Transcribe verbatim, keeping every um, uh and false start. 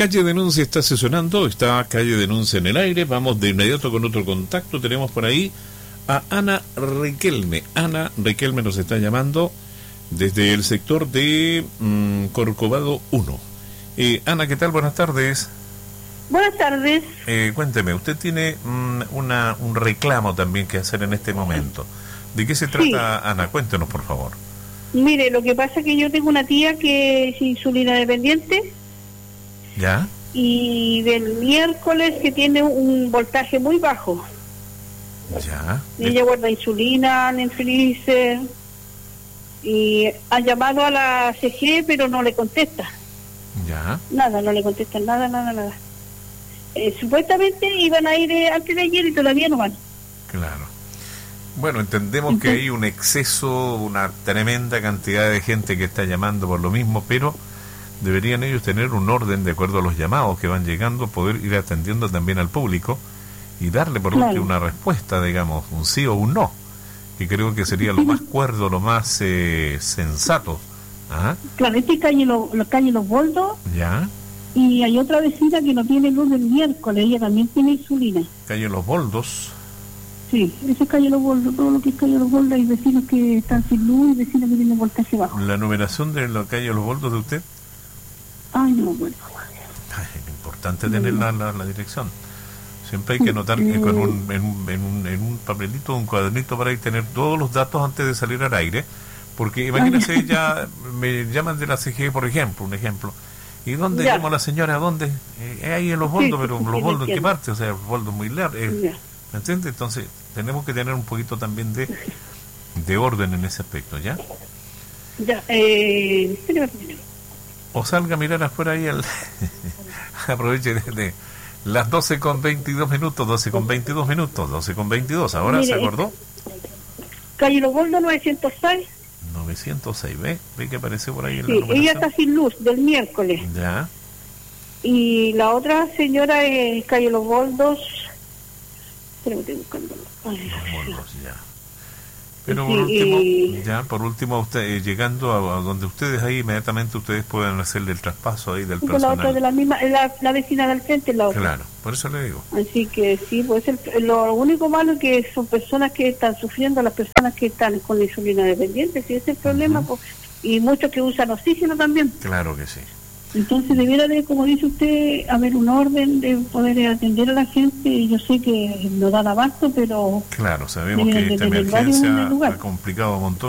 Calle Denuncia está sesionando, está Calle Denuncia en el aire. Vamos de inmediato con otro contacto. Tenemos por ahí a Ana Riquelme. Ana Riquelme nos está llamando desde el sector de mmm, Corcovado uno. Eh, Ana, ¿qué tal? Buenas tardes. Buenas tardes. Eh, cuénteme, usted tiene mmm, una, un reclamo también que hacer en este momento. ¿De qué se trata, sí. Ana? Cuéntenos, por favor. Mire, lo que pasa es que yo tengo una tía que es insulina dependiente. ¿Ya? Y del miércoles que tiene un voltaje muy bajo. ¿Ya? Y ella guarda insulina en el freezer. Y ha llamado a la C G, pero no le contesta. ¿Ya? Nada, no le contestan nada, nada, nada. Eh, supuestamente iban a ir eh, antes de ayer y todavía no van. Claro. Bueno, entendemos Entonces, que hay un exceso, una tremenda cantidad de gente que está llamando por lo mismo, pero deberían ellos tener un orden de acuerdo a los llamados que van llegando, poder ir atendiendo también al público y darle por claro. último una respuesta, digamos, un sí o un no, que creo que sería lo más cuerdo, lo más eh, sensato. ¿Ah? Claro, este es calle, lo, lo, calle Los Boldos. Ya. Y hay otra vecina que no tiene luz del miércoles, ella también tiene insulina. Calle Los Boldos. Sí, ese es calle Los Boldos, todo lo que es calle Los Boldos, hay vecinos que están sin luz y vecinos que tienen voltaje bajo. ¿La numeración de la calle Los Boldos de usted? Ay, no me acuerdo. Ay, es importante tener la, la, la dirección. Siempre hay que anotar que con un, en, un, en, un, en un papelito, un cuadernito para ir tener todos los datos antes de salir al aire. Porque imagínense, ya me llaman de la C G, por ejemplo, un ejemplo. ¿Y dónde llamo a la señora? ¿Dónde? Eh, ahí en Los Boldos, sí, pero sí, Los Boldos, ¿en qué parte? O sea, Los Boldos muy largo. Eh, ¿Me entiende? Entonces, tenemos que tener un poquito también de, de orden en ese aspecto, ¿ya? Ya, eh... O salga a mirar afuera ahí, el aproveche de, de las doce con veintidós minutos, doce con veintidós minutos, doce con veintidós, ¿ahora Mire, se acordó? Calle Los Boldos novecientos seis. novecientos seis, ¿ve? ¿Ve que apareció por ahí en sí, la numeración? Ella está sin luz del miércoles. Ya. Y la otra señora es Calle Los Boldos. Espera, estoy buscando. Ay, Los Boldos, ya. Pero por sí, último, y... ya por último usted eh, llegando a, a donde ustedes ahí inmediatamente ustedes pueden hacerle el traspaso ahí del personal. La otra de la misma, la, la vecina del frente, la otra. Claro, por eso le digo. Así que sí, pues el, lo único malo es que son personas que están sufriendo, las personas que están con la insulina dependiente, si ese es el problema, uh-huh. pues, y muchos que usan oxígeno también. Claro que sí. Entonces debiera de, como dice usted, haber un orden de poder atender a la gente, y yo sé que no dan abasto, pero... Claro, sabemos que esta emergencia ha complicado un montón.